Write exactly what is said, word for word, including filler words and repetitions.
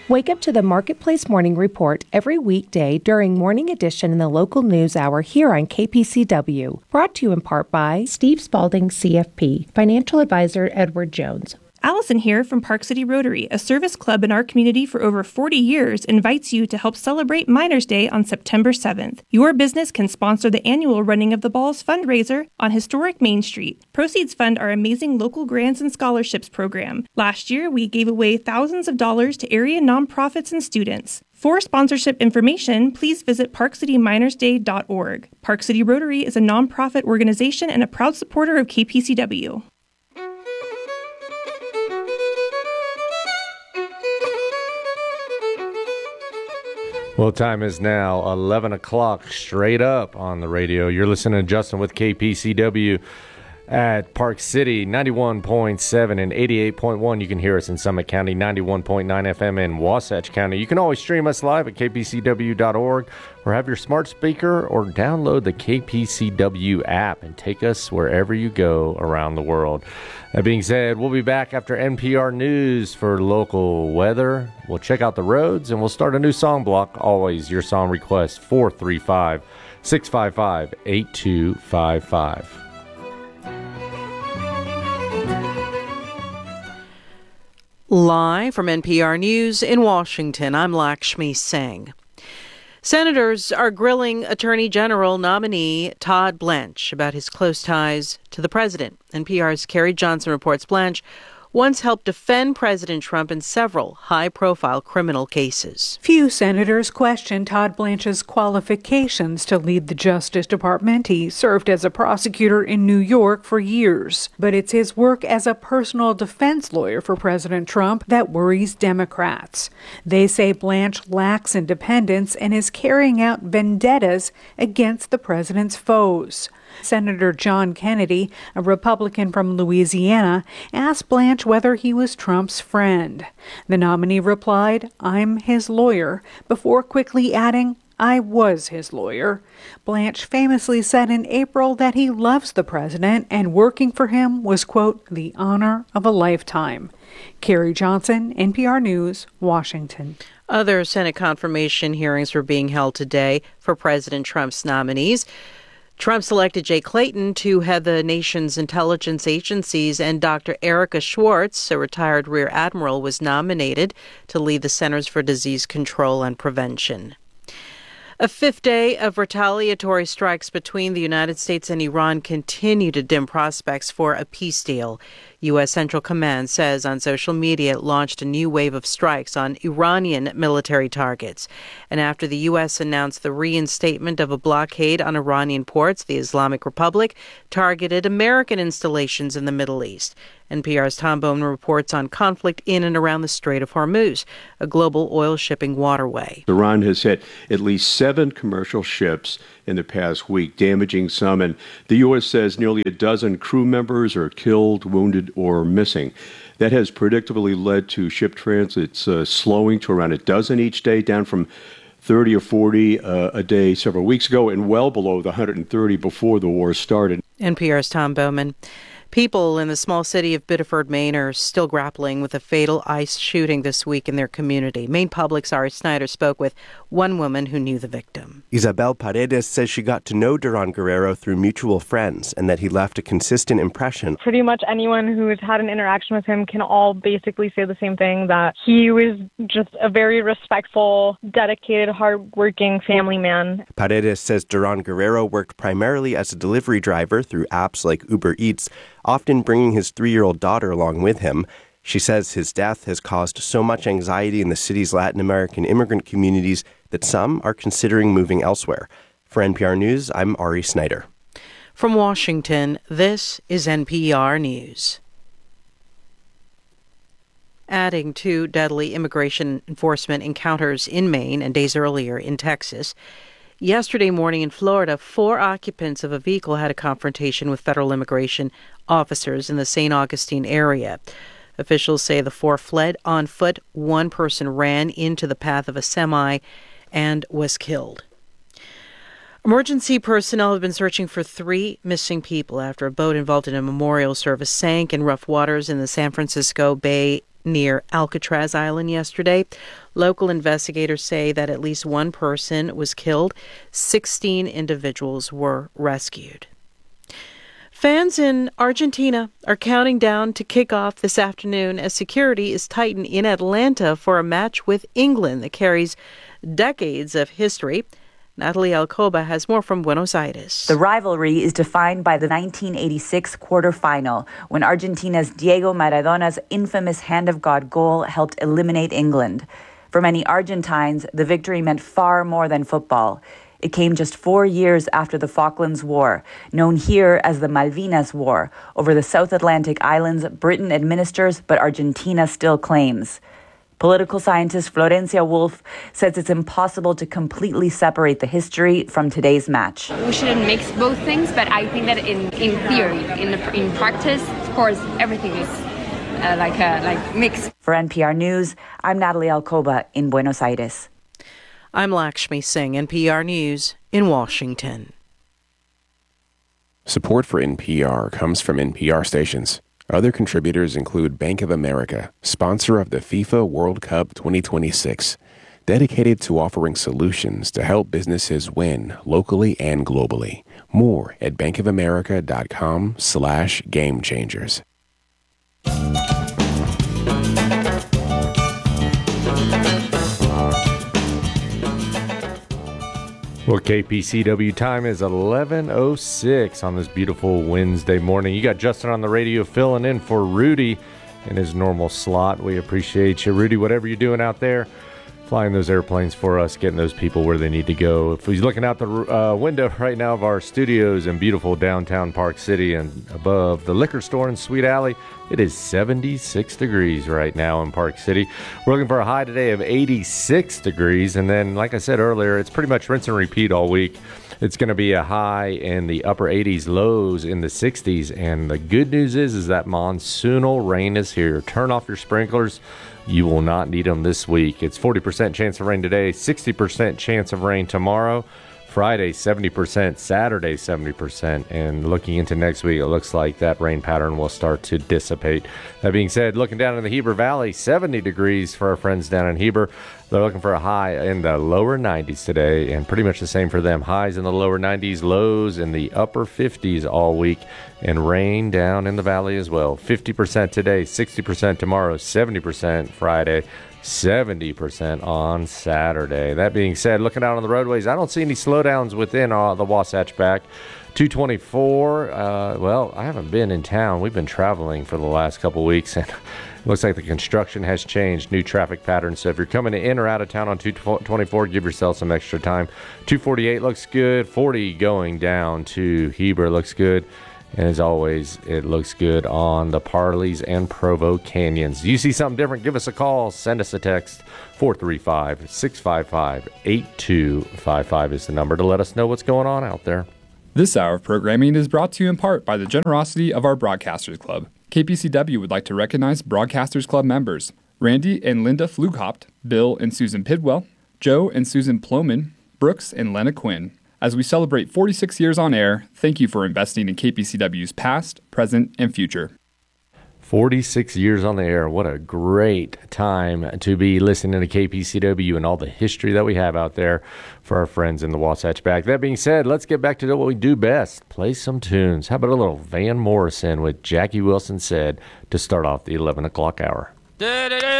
Wake up to the Marketplace Morning Report every weekday during Morning Edition in the local news hour here on K P C W. Brought to you in part by Steve Spalding, C F P, Financial Advisor Edward Jones. Allison here from Park City Rotary, a service club in our community for over forty years, invites you to help celebrate Miners' Day on September seventh. Your business can sponsor the annual Running of the Balls fundraiser on historic Main Street. Proceeds fund our amazing local grants and scholarships program. Last year, we gave away thousands of dollars to area nonprofits and students. For sponsorship information, please visit park city miners day dot org. Park City Rotary is a nonprofit organization and a proud supporter of K P C W. Well, time is now eleven o'clock straight up on the radio. You're listening to Justin with K P C W at Park City, ninety-one point seven and eighty-eight point one. You can hear us in Summit County, ninety-one point nine F M in Wasatch County. You can always stream us live at k p c w dot org or have your smart speaker or download the K P C W app and take us wherever you go around the world. That being said, we'll be back after N P R News for local weather. We'll check out the roads, and we'll start a new song block. Always your song request, four three five, six five five, eight two five five. Live from N P R News in Washington, I'm Lakshmi Singh. Senators are grilling Attorney General nominee Todd Blanche about his close ties to the president. N P R's Carrie Johnson reports Blanche once helped defend President Trump in several high-profile criminal cases. Few senators question Todd Blanche's qualifications to lead the Justice Department. He served as a prosecutor in New York for years. But it's his work as a personal defense lawyer for President Trump that worries Democrats. They say Blanche lacks independence and is carrying out vendettas against the president's foes. Senator John Kennedy, a Republican from Louisiana, asked Blanche whether he was Trump's friend. The nominee replied, "I'm his lawyer," before quickly adding, "I was his lawyer." Blanche famously said in April that he loves the president and working for him was, quote, "the honor of a lifetime." Carrie Johnson, N P R News, Washington. Other Senate confirmation hearings were being held today for President Trump's nominees. Trump selected Jay Clayton to head the nation's intelligence agencies, and Doctor Erica Schwartz, a retired Rear Admiral, was nominated to lead the Centers for Disease Control and Prevention. A fifth day of retaliatory strikes between the United States and Iran continue to dim prospects for a peace deal. U S. Central Command says on social media it launched a new wave of strikes on Iranian military targets. And after the U S announced the reinstatement of a blockade on Iranian ports, the Islamic Republic targeted American installations in the Middle East. N P R's Tom Bowman reports on conflict in and around the Strait of Hormuz, a global oil shipping waterway. Iran has hit at least seven commercial ships in the past week, damaging some, and the U S says nearly a dozen crew members are killed, wounded, or missing. That has predictably led to ship transits uh, slowing to around a dozen each day, down from thirty or forty uh, a day several weeks ago, and well below the one hundred thirty before the war started. N P R's Tom Bowman. People in the small city of Biddeford, Maine, are still grappling with a fatal ICE shooting this week in their community. Maine Public's Ari Snyder spoke with one woman who knew the victim. Isabel Paredes says she got to know Duran Guerrero through mutual friends and that he left a consistent impression. Pretty much anyone who has had an interaction with him can all basically say the same thing, that he was just a very respectful, dedicated, hardworking family man. Paredes says Duran Guerrero worked primarily as a delivery driver through apps like Uber Eats, often bringing his three-year-old daughter along with him. She says his death has caused so much anxiety in the city's Latin American immigrant communities that some are considering moving elsewhere. For N P R News, I'm Ari Snyder. From Washington, this is N P R News. Adding to deadly immigration enforcement encounters in Maine and days earlier in Texas, yesterday morning in Florida, four occupants of a vehicle had a confrontation with federal immigration officers in the Saint Augustine area. Officials say the four fled on foot. One person ran into the path of a semi and was killed. Emergency personnel have been searching for three missing people after a boat involved in a memorial service sank in rough waters in the San Francisco Bay near Alcatraz Island yesterday. Local investigators say that at least one person was killed. sixteen individuals were rescued. Fans in Argentina are counting down to kick off this afternoon as security is tightened in Atlanta for a match with England that carries decades of history. Natalie Alcoba has more from Buenos Aires. The rivalry is defined by the nineteen eighty-six quarterfinal, when Argentina's Diego Maradona's infamous Hand of God goal helped eliminate England. For many Argentines, the victory meant far more than football. It came just four years after the Falklands War, known here as the Malvinas War, over the South Atlantic islands Britain administers but Argentina still claims. Political scientist Florencia Wolf says it's impossible to completely separate the history from today's match. We shouldn't mix both things, but I think that in, in theory, in, in practice, of course, everything is uh, like a like mixed. For N P R News, I'm Natalie Alcoba in Buenos Aires. I'm Lakshmi Singh, N P R News in Washington. Support for N P R comes from N P R stations. Other contributors include Bank of America, sponsor of the FIFA World Cup twenty twenty-six, dedicated to offering solutions to help businesses win locally and globally. More at bankofamerica.com slash game changers. Well, K P C W time is eleven oh six on this beautiful Wednesday morning. You got Justin on the radio filling in for Rudy in his normal slot. We appreciate you, Rudy, whatever you're doing out there, flying those airplanes for us, getting those people where they need to go. If he's looking out the uh, window right now of our studios in beautiful downtown Park City and above the liquor store and Sweet Alley, it is seventy-six degrees right now in Park City. We're looking for a high today of eighty-six degrees. And then, like I said earlier, it's pretty much rinse and repeat all week. It's going to be a high in the upper eighties, lows in the sixties. And the good news is, is that monsoonal rain is here. Turn off your sprinklers. You will not need them this week. It's forty percent chance of rain today, sixty percent chance of rain tomorrow. Friday, seventy percent, Saturday, seventy percent, and looking into next week, it looks like that rain pattern will start to dissipate. That being said, looking down in the Heber Valley, seventy degrees for our friends down in Heber. They're looking for a high in the lower nineties today, and pretty much the same for them. Highs in the lower nineties, lows in the upper fifties all week, and rain down in the valley as well. fifty percent today, sixty percent tomorrow, seventy percent Friday, seventy percent on Saturday. That being said, looking out on the roadways, I don't see any slowdowns within uh, the Wasatch back. two twenty-four, uh, well, I haven't been in town. We've been traveling for the last couple weeks, and it looks like the construction has changed, new traffic patterns. So if you're coming in or out of town on two twenty-four, give yourself some extra time. two forty-eight looks good. forty going down to Heber looks good. And as always, it looks good on the Parleys and Provo Canyons. You see something different, give us a call. Send us a text. four three five, six five five, eight two five five is the number to let us know what's going on out there. This hour of programming is brought to you in part by the generosity of our Broadcasters Club. K P C W would like to recognize Broadcasters Club members Randy and Linda Flughaupt, Bill and Susan Pidwell, Joe and Susan Ploman, Brooks and Lena Quinn. As we celebrate forty-six years on air, thank you for investing in K P C W's past, present, and future. forty-six years on the air. What a great time to be listening to K P C W and all the history that we have out there for our friends in the Wasatch back. That being said, let's get back to what we do best. Play some tunes. How about a little Van Morrison with Jackie Wilson Said to start off the eleven o'clock hour?